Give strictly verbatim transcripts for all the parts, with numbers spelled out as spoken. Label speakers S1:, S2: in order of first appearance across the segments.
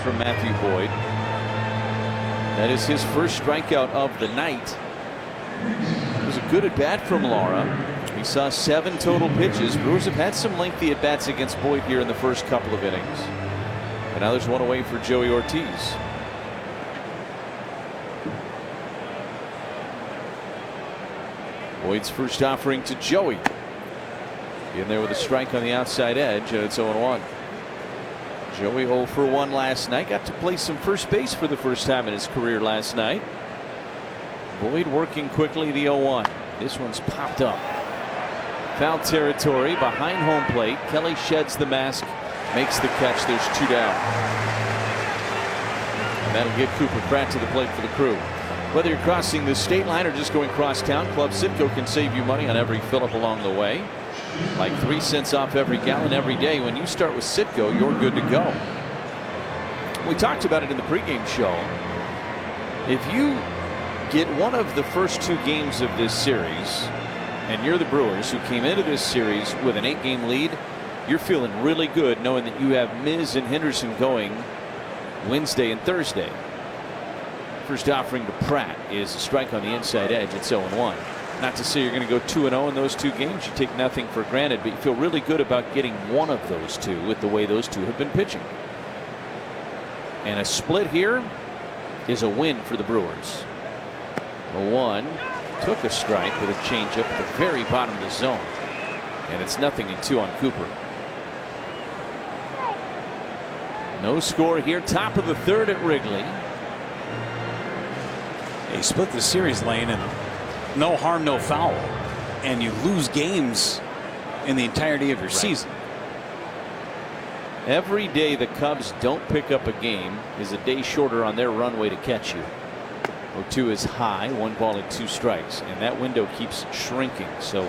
S1: from Matthew Boyd. That is his first strikeout of the night. It was a good at bat from Lara. He saw seven total pitches. Brewers have had some lengthy at bats against Boyd here in the first couple of innings. And now there's one away for Joey Ortiz. Boyd's first offering to Joey. In there with a strike on the outside edge, and it's oh one. Joey oh for one last night. Got to play some first base for the first time in his career last night. Boyd working quickly the oh one. This one's popped up. Foul territory behind home plate. Kelly sheds the mask, makes the catch. There's two down. And that'll get Cooper Pratt to the plate for the Crew. Whether you're crossing the state line or just going cross town, Club Citgo can save you money on every fill up along the way. Like three cents off every gallon every day. When you start with Citgo, you're good to go. We talked about it in the pregame show. If you get one of the first two games of this series, and you're the Brewers who came into this series with an eight game lead, you're feeling really good knowing that you have Miz and Henderson going Wednesday and Thursday. First offering to Pratt is a strike on the inside edge. It's oh one. Not to say you're going to go two and oh in those two games. You take nothing for granted, but you feel really good about getting one of those two with the way those two have been pitching. And a split here is a win for the Brewers. A one took a strike with a changeup at the very bottom of the zone. And it's nothing and two on Cooper. No score here. Top of the third at Wrigley.
S2: They split the series, Lane, and no harm, no foul. And you lose games in the entirety of your right. season.
S1: Every day the Cubs don't pick up a game is a day shorter on their runway to catch you. oh two is high, one ball and two strikes, and that window keeps shrinking. So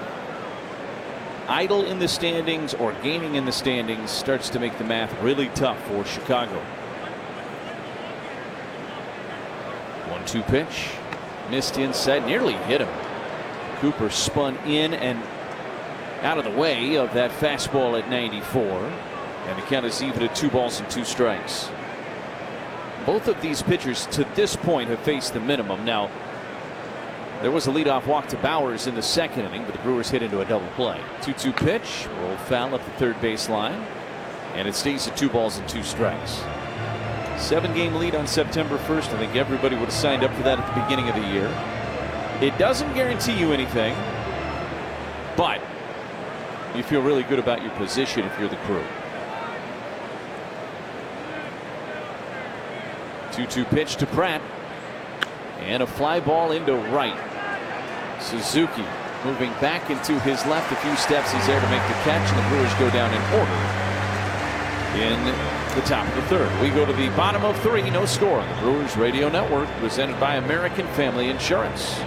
S1: idle in the standings or gaining in the standings starts to make the math really tough for Chicago. one two pitch. Missed inside, nearly hit him. Cooper spun in and out of the way of that fastball at ninety-four. And the count is even at two balls and two strikes. Both of these pitchers to this point have faced the minimum. Now, there was a leadoff walk to Bowers in the second inning, but the Brewers hit into a double play. two two pitch, rolled foul at the third base line, and it stays at two balls and two strikes. Seven game lead on September first. I think everybody would have signed up for that at the beginning of the year. It doesn't guarantee you anything, but you feel really good about your position if you're the Crew. two two pitch to Pratt, and a fly ball into right. Suzuki moving back into his left a few steps. He's there to make the catch, and the Brewers go down in order in the top of the third. We go to the bottom of three. No score on the Brewers Radio Network, presented by American Family Insurance.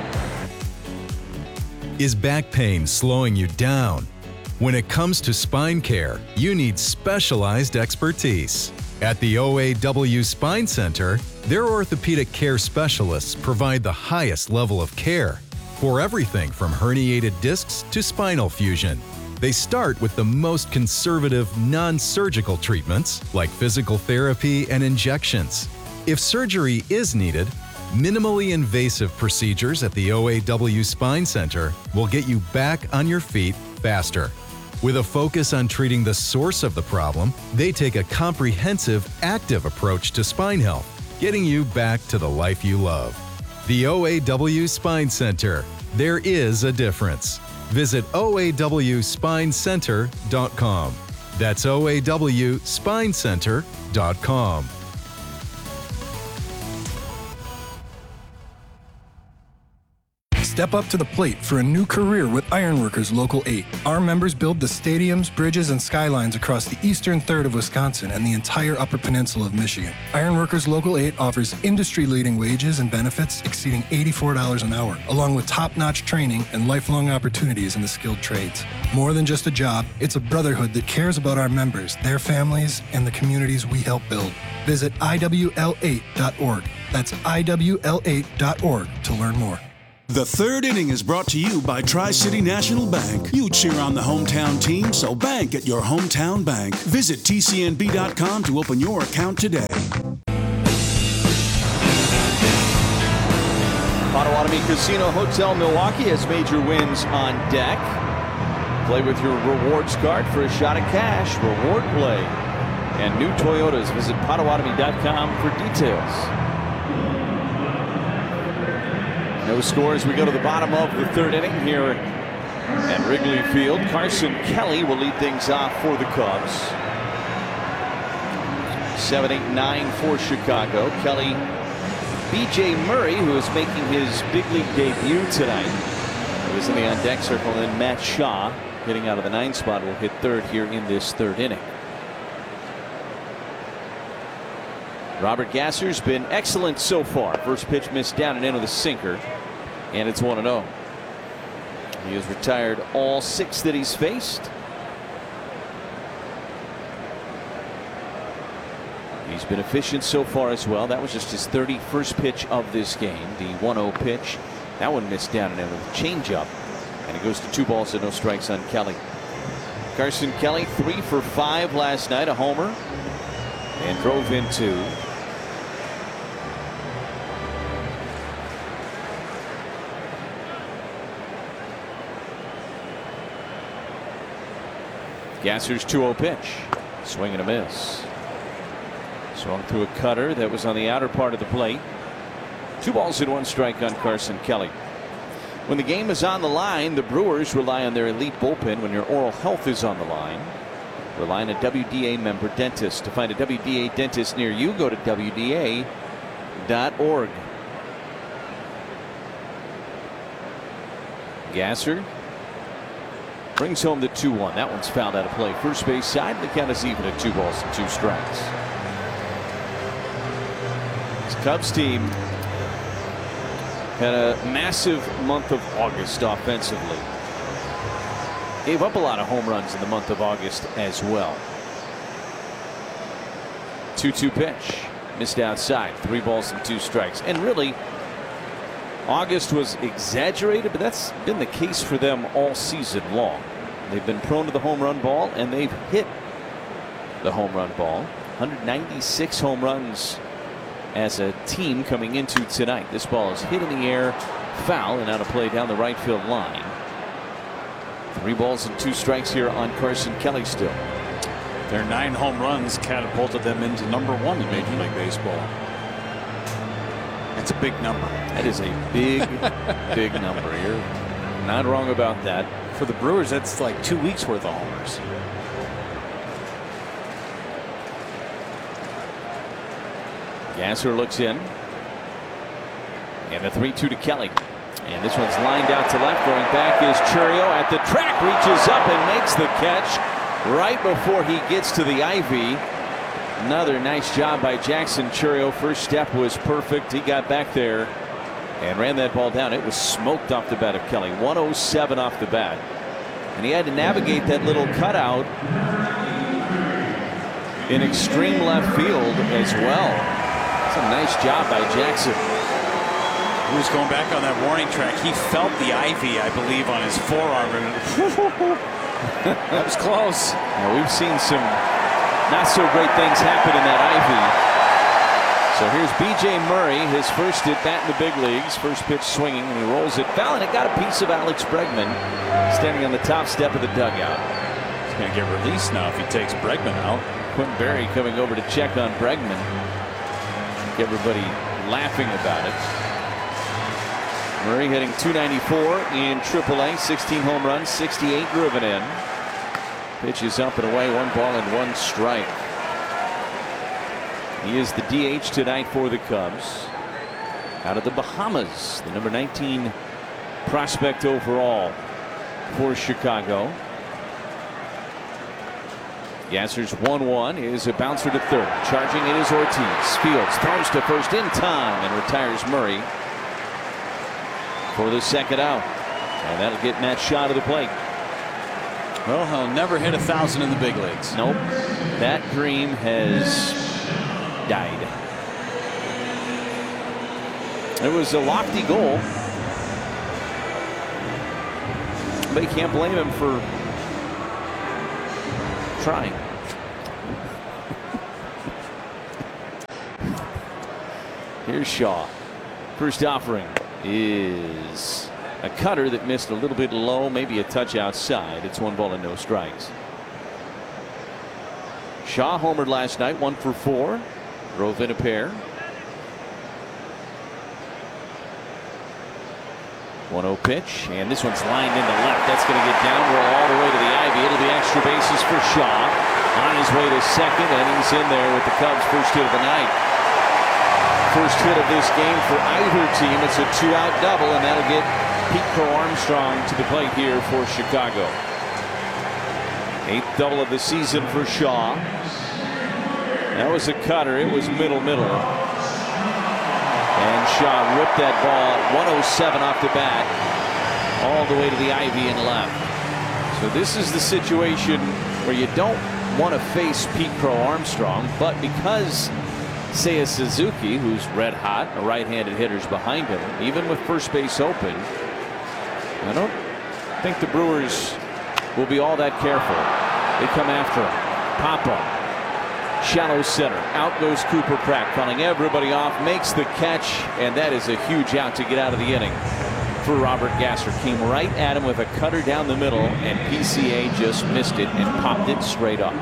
S3: Is back pain slowing you down? When it comes to spine care, you need specialized expertise. At the O A W Spine Center, their orthopedic care specialists provide the highest level of care for everything from herniated discs to spinal fusion. They start with the most conservative, non-surgical treatments like physical therapy and injections. If surgery is needed, minimally invasive procedures at the O A W Spine Center will get you back on your feet faster. With a focus on treating the source of the problem, they take a comprehensive, active approach to spine health, getting you back to the life you love. The O A W Spine Center. There is a difference. Visit O A W spine center dot com. That's O A W spine center dot com.
S4: Step up to the plate for a new career with Ironworkers Local eight. Our members build the stadiums, bridges, and skylines across the eastern third of Wisconsin and the entire Upper Peninsula of Michigan. Ironworkers Local eight offers industry-leading wages and benefits exceeding eighty-four dollars an hour, along with top-notch training and lifelong opportunities in the skilled trades. More than just a job, it's a brotherhood that cares about our members, their families, and the communities we help build. Visit I W L eight dot org. That's I W L eight dot org to learn more.
S5: The third inning is brought to you by Tri-City National Bank. You cheer on the hometown team, so bank at your hometown bank. Visit T C N B dot com to open your account today.
S1: Potawatomi Casino Hotel Milwaukee has major wins on deck. Play with your rewards card for a shot at cash. Reward play and new Toyotas. Visit Potawatomi dot com for details. No score as we go to the bottom of the third inning here at Wrigley Field. Carson Kelly will lead things off for the Cubs. seven eight nine for Chicago. Kelly, B J Murray, who is making his big league debut tonight, he was in the on deck circle, and then Matt Shaw, hitting out of the nine spot, will hit third here in this third inning. Robert Gasser's been excellent so far. First pitch missed down and into the sinker, and it's one and oh. He has retired all six that he's faced. He's been efficient so far as well. That was just his thirty-first pitch of this game. The one oh pitch. That one missed down and in with a changeup. And it goes to two balls and no strikes on Kelly. Carson Kelly, three for five last night. A homer. And drove in two. Gasser's two oh pitch. Swing and a miss. Swung through a cutter that was on the outer part of the plate. Two balls and one strike on Carson Kelly. When the game is on the line, the Brewers rely on their elite bullpen. When your oral health is on the line, rely on a W D A member dentist. To find a W D A dentist near you, go to W D A dot org. Gasser brings home the two one. That one's fouled out of play. First base side. The count is even at two balls and two strikes. This Cubs team had a massive month of August offensively. Gave up a lot of home runs in the month of August as well. two two pitch. Missed outside. Three balls and two strikes. And really, August was exaggerated, but that's been the case for them all season long. They've been prone to the home run ball, and they've hit the home run ball. one hundred ninety-six home runs as a team coming into tonight. This ball is hit in the air, foul, and out of play down the right field line. Three balls and two strikes here on Carson Kelly still.
S2: Their nine home runs catapulted them into number one in Major League Baseball. That's a big number.
S1: That is a big, big number. You're not wrong about that.
S2: For the Brewers, that's like two weeks worth of homers.
S1: Gasser looks in. And a three two to Kelly. And this one's lined out to left. Going back is Chourio at the track. Reaches up and makes the catch right before he gets to the ivy. Another nice job by Jackson Chourio. First step was perfect. He got back there and ran that ball down. It was smoked off the bat of Kelly. one oh seven off the bat. And he had to navigate that little cutout in extreme left field as well. It's a nice job by Jackson.
S2: He was going back on that warning track. He felt the ivy, I believe, on his forearm. That was close.
S1: Now, we've seen some not so great things happen in that ivy. So here's B J Murray, his first at bat in the big leagues. First pitch swinging, and he rolls it foul, and it got a piece of Alex Bregman standing on the top step of the dugout.
S2: He's going to get released now if he takes Bregman out.
S1: Quentin Berry coming over to check on Bregman. Get everybody laughing about it. Murray hitting two ninety-four in triple A, sixteen home runs, sixty-eight driven in. Pitch is up and away, one ball and one strike. He is the D H tonight for the Cubs. Out of the Bahamas, the number nineteen prospect overall for Chicago. Gasser's one one is a bouncer to third. Charging it is Ortiz. Fields throws to first in time and retires Murray for the second out. And that'll get Matt Shaw to the plate.
S2: Well, he'll never hit a thousand in the big leagues.
S1: Nope. That dream has died. It was a lofty goal, but you can't blame him for trying. Here's Shaw. First offering. is a cutter that missed a little bit low, maybe a touch outside. It's one ball and no strikes. Shaw homered last night, one for four, drove in a pair. one oh pitch, and this one's lined into left. That's going to get down, roll all the way to the ivy. It'll be extra bases for Shaw. On his way to second, and he's in there with the Cubs' first hit of the night. First hit of this game for either team. It's a two-out double, and that'll get Pete Crow Armstrong to the plate here for Chicago. Eighth double of the season for Shaw. That was a cutter. It was middle middle. And Shaw ripped that ball one oh seven off the bat all the way to the ivy and left. So this is the situation where you don't want to face Pete Crow Armstrong, but because Seiya Suzuki, who's red hot, a right-handed hitter's behind him, even with first base open, I don't think the Brewers will be all that careful. They come after him. Pop-up. Shallow center. Out goes Cooper Pratt, calling everybody off, makes the catch, and that is a huge out to get out of the inning for Robert Gasser. Came right at him with a cutter down the middle, and P C A just missed it and popped it straight up.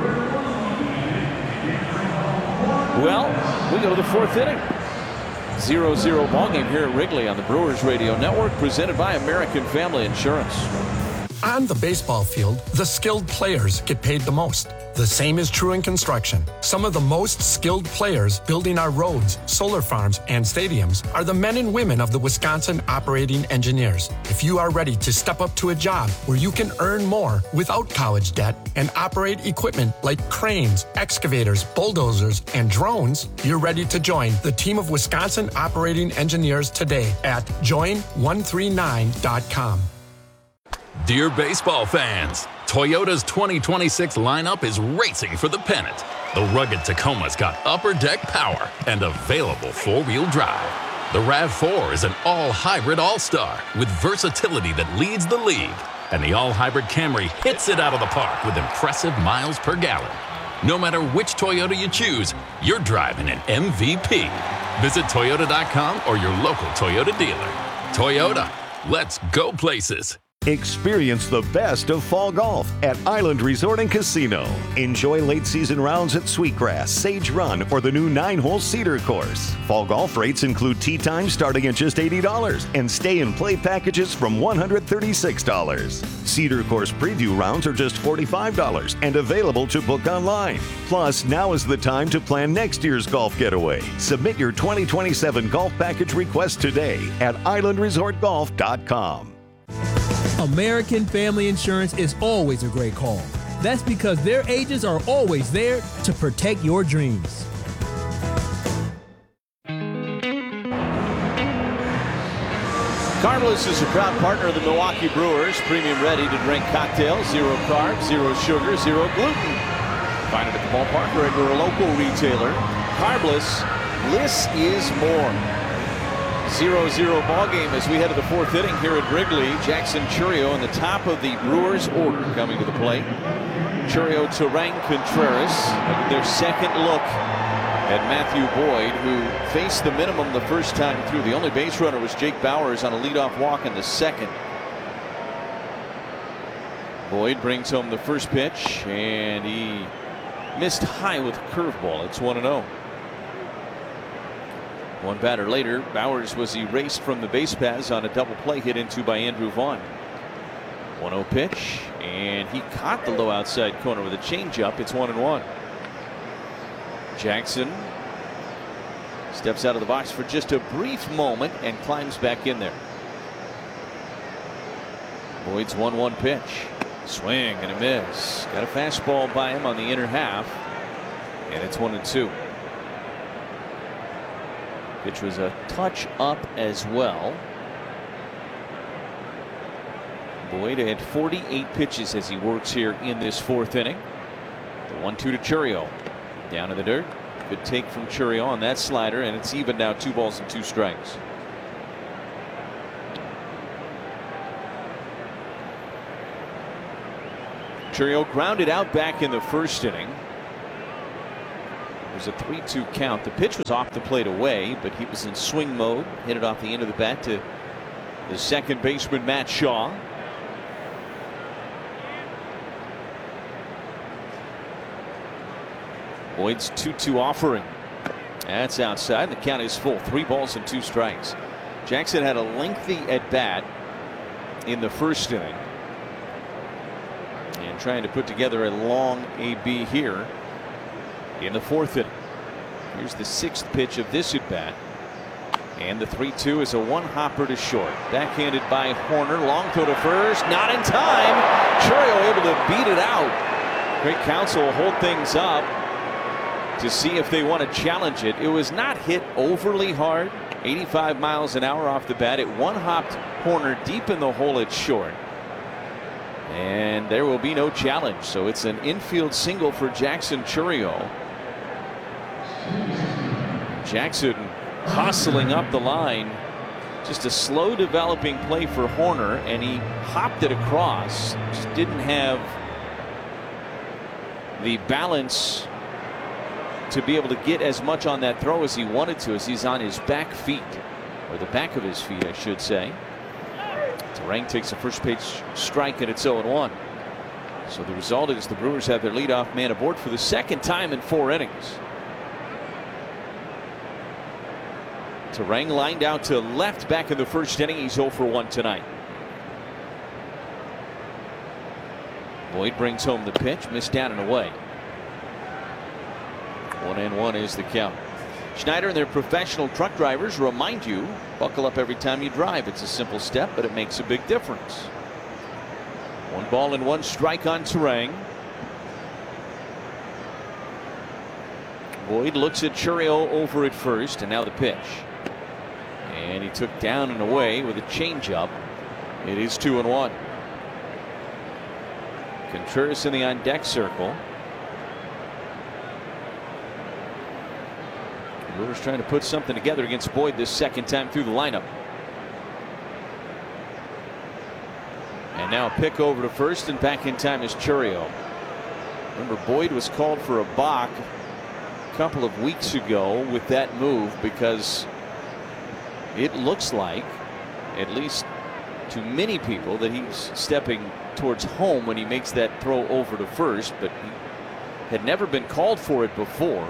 S1: Well, we go to the fourth inning. zero zero ball game here at Wrigley on the Brewers Radio Network, presented by American Family Insurance.
S6: On the baseball field, the skilled players get paid the most. The same is true in construction. Some of the most skilled players building our roads, solar farms, and stadiums are the men and women of the Wisconsin Operating Engineers. If you are ready to step up to a job where you can earn more without college debt and operate equipment like cranes, excavators, bulldozers, and drones, you're ready to join the team of Wisconsin Operating Engineers today at join one three nine dot com.
S7: Dear baseball fans, Toyota's twenty twenty-six lineup is racing for the pennant. The rugged Tacoma's got upper deck power and available four-wheel drive. The RAV four is an all-hybrid all-star with versatility that leads the league. And the all-hybrid Camry hits it out of the park with impressive miles per gallon. No matter which Toyota you choose, you're driving an M V P. Visit Toyota dot com or your local Toyota dealer. Toyota, let's go places.
S8: Experience the best of fall golf at Island Resort and Casino. Enjoy late season rounds at Sweetgrass, Sage Run, or the new nine-hole Cedar course. Fall golf rates include tee time starting at just eighty dollars and stay and play packages from one hundred thirty-six dollars. Cedar course preview rounds are just forty-five dollars and available to book online. Plus, now is the time to plan next year's golf getaway. Submit your twenty twenty-seven golf package request today at island resort golf dot com.
S9: American Family Insurance is always a great call. That's because their agents are always there to protect your dreams.
S1: Carlos is a proud partner of the Milwaukee Brewers. Premium ready-to-drink cocktails, zero carbs, zero sugar, zero gluten. Find it at the ballpark or at your local retailer. Carbless, less is more. zero zero ball game as we head to the fourth inning here at Wrigley. Jackson Chourio in the top of the Brewers order coming to the plate. Chourio, Terang, Contreras, their second look at Matthew Boyd, who faced the minimum the first time through. The only base runner was Jake Bauers on a leadoff walk in the second. Boyd brings home the first pitch, and he missed high with a curveball. It's one and oh. One batter later, Bauers was erased from the base paths on a double play hit into by Andrew Vaughn. one oh pitch, and he caught the low outside corner with a changeup. It's one and one. Jackson steps out of the box for just a brief moment and climbs back in there. Boyd's one one pitch. Swing and a miss. Got a fastball by him on the inner half, and it's one and two. Pitch was a touch up as well. Boyd had forty-eight pitches as he works here in this fourth inning. The one two to Chourio. Down in the dirt. Good take from Chourio on that slider, and it's even now two balls and two strikes. Chourio grounded out back in the first inning. It was a three two count. The pitch was off the plate away, but he was in swing mode. Hit it off the end of the bat to The second baseman, Matt Shaw. Boyd's two two offering. That's outside. The count is full. Three balls and two strikes. Jackson had a lengthy at bat in the first inning. And trying to put together a long A B here in the fourth inning. Here's the sixth pitch of this at bat. And the three two is a one hopper to short. Backhanded by Hoerner. Long throw to first. Not in time. Chourio able to beat it out. Craig Counsell will hold things up to see if they want to challenge it. It was not hit overly hard. eighty-five miles an hour off the bat. It one hopped Hoerner deep in the hole at short. And there will be no challenge. So it's an infield single for Jackson Chourio. Jackson hustling up the line. Just a slow developing play for Hoerner, and he hopped it across. Just didn't have the balance to be able to get as much on that throw as he wanted to, as he's on his back feet, or the back of his feet I should say. Turang takes a first pitch strike, and it's oh and one. So the result is the Brewers have their leadoff man aboard for the second time in four innings. Turang lined out to left back in the first inning. He's oh for one tonight. Boyd brings home the pitch, missed down and away. One and one is the count. Schneider and their professional truck drivers remind you, buckle up every time you drive. It's a simple step, but it makes a big difference. One ball and one strike on Turang. Boyd looks at Chourio over at first, and now the pitch. And he took down and away with a changeup. It is two and one. Contreras in the on deck circle. Brewers trying to put something together against Boyd this second time through the lineup. And now a pick over to first, and back in time is Chourio. Remember, Boyd was called for a balk a couple of weeks ago with that move, because it looks like, at least to many people, that he's stepping towards home when he makes that throw over to first, but he had never been called for it before.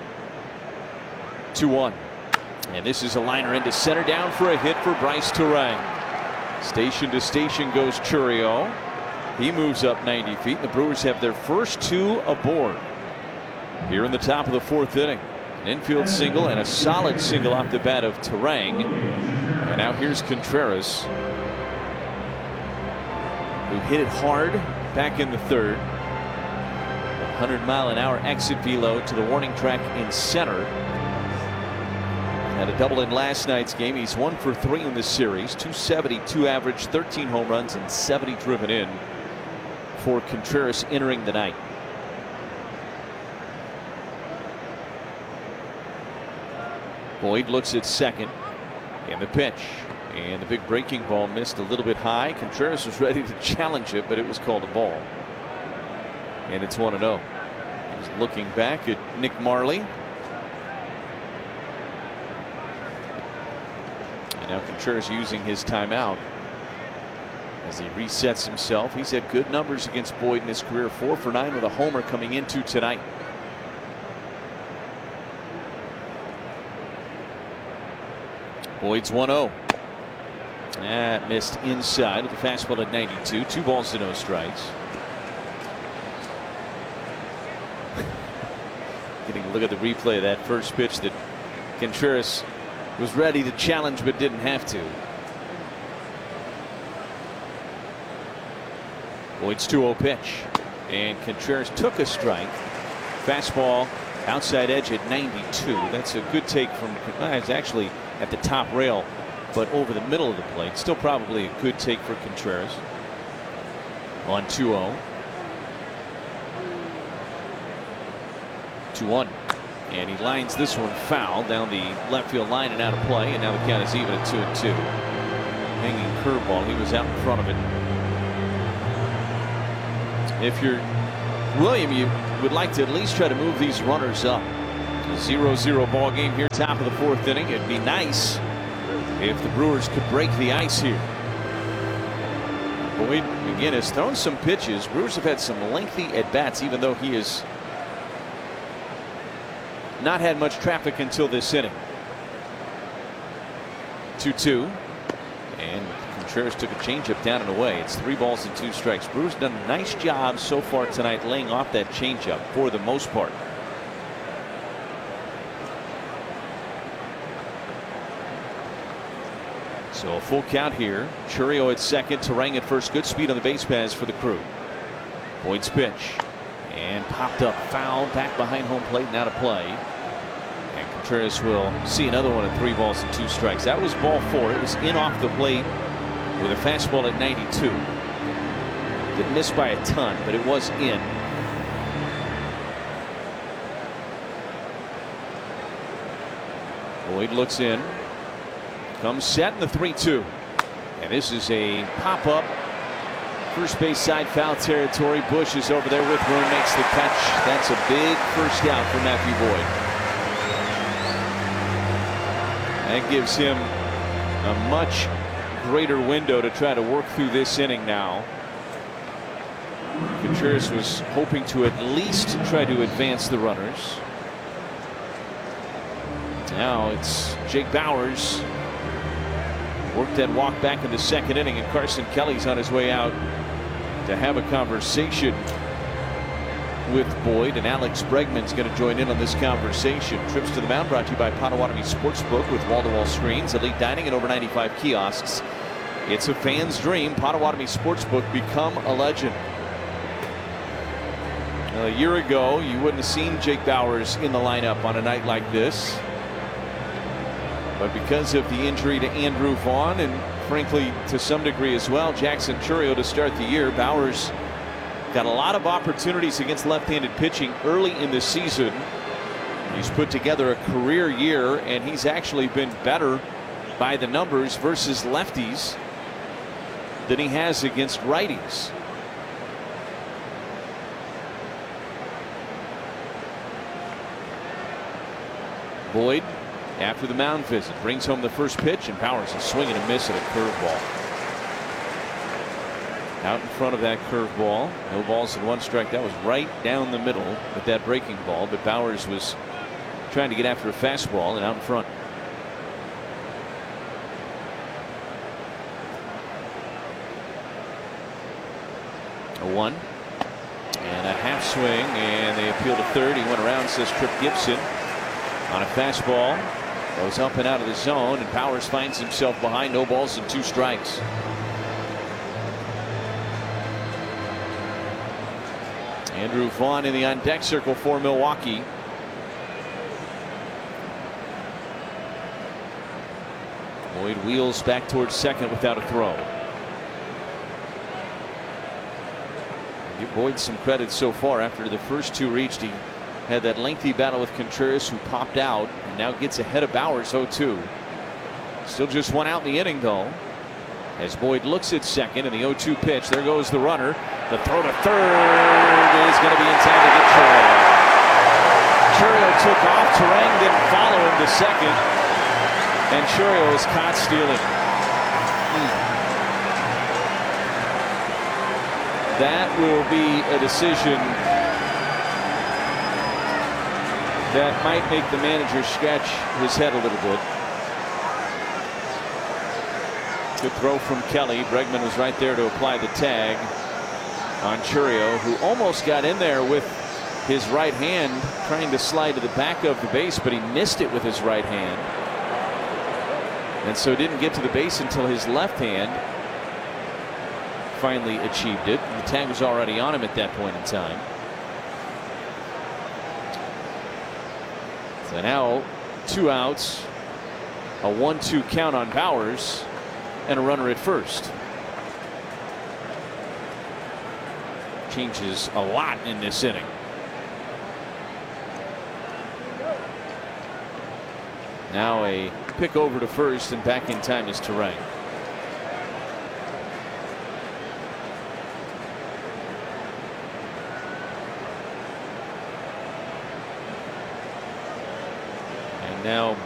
S1: two one. And this is a liner into center, down for a hit for Bryce Turang. Station to station goes Chourio. He moves up ninety feet. And the Brewers have their first two aboard here in the top of the fourth inning. An infield single and a solid single off the bat of Turang. And now here's Contreras, who hit it hard back in the third. one hundred mile an hour exit velo to the warning track in center. Had a double in last night's game. He's one for three in this series. two seventy-two average, thirteen home runs, and seventy driven in for Contreras entering the night. Boyd looks at second, and the pitch, and the big breaking ball missed a little bit high. Contreras was ready to challenge it, but it was called a ball, and it's one and oh. He's looking back at Nick Marley. Now Contreras using his timeout as he resets himself. He's had good numbers against Boyd in his career, four for nine with a homer coming into tonight. Boyd's one oh. That missed inside with the fastball at ninety-two. Two balls to no strikes. Getting a look at the replay of that first pitch that Contreras was ready to challenge but didn't have to. Boyd's two oh pitch, and Contreras took a strike. Fastball outside edge at ninety-two. That's a good take from, well, it's actually at the top rail, but over the middle of the plate. Still probably a good take for Contreras on two oh. two one. And he lines this one foul down the left field line and out of play. And now the count is even at two and two. Hanging curveball. He was out in front of it. If you're William, you would like to at least try to move these runners up. zero zero ball game here, top of the fourth inning. It'd be nice if the Brewers could break the ice here. Boyd again has thrown some pitches. Brewers have had some lengthy at bats, even though he has not had much traffic until this inning. two two. And Contreras took a changeup down and away. It's three balls and two strikes. Brewers done a nice job so far tonight laying off that changeup for the most part. So a full count here. Chourio at second, Turang at first. Good speed on the base paths for the Crew. Boyd's pitch. And popped up foul back behind home plate and out of play. And Contreras will see another one at three balls and two strikes. That was ball four. It was in off the plate with a fastball at ninety-two. Didn't miss by a ton, but it was in. Boyd looks in. Comes set in the three two. And this is a pop up. First base side foul territory. Bush is over there with room, makes the catch. That's a big first out for Matthew Boyd. That gives him a much greater window to try to work through this inning now. Contreras was hoping to at least try to advance the runners. Now it's Jake Bauers. Worked that walk back in the second inning, and Carson Kelly's on his way out to have a conversation with Boyd, and Alex Bregman's going to join in on this conversation. Trips to the mound brought to you by Potawatomi Sportsbook with wall-to-wall screens, elite dining, and over ninety-five kiosks. It's a fan's dream. Potawatomi Sportsbook, become a legend. A year ago, you wouldn't have seen Jake Bauers in the lineup on a night like this. But because of the injury to Andrew Vaughn, and frankly to some degree as well Jackson Chourio to start the year, Bauers got a lot of opportunities against left-handed pitching early in the season. He's put together a career year, and he's actually been better by the numbers versus lefties than he has against righties. Boyd, after the mound visit, brings home the first pitch, and Bauers is swinging a miss at a curveball. Out in front of that curveball. No balls and one strike. That was right down the middle with that breaking ball, but Bauers was trying to get after a fastball and out in front. A one and a half swing, and they appeal to third. He went around, says Trip Gibson, on a fastball. Goes up and out of the zone, and Bauers finds himself behind. No balls and two strikes. Andrew Vaughn in the on deck circle for Milwaukee. Boyd wheels back towards second without a throw. Give Boyd some credit so far. After the first two reached, he had that lengthy battle with Contreras, who popped out, and now gets ahead of Bauers oh two. Still just one out in the inning, though, as Boyd looks at second, and the oh two pitch. There goes the runner. The throw to third is going to be in time to get Chourio. Chourio took off. Turang didn't follow him to second, and Chourio is caught stealing. Hmm. That will be a decision that might make the manager scratch his head a little bit. Good throw from Kelly. Bregman was right there to apply the tag on Chourio, who almost got in there with his right hand, trying to slide to the back of the base, but he missed it with his right hand, and so didn't get to the base until his left hand finally achieved it. The tag was already on him at that point in time. So now two outs, a one two count on Bauers, and a runner at first. Changes a lot in this inning. Now a pick over to first, and back in time is Turang. And now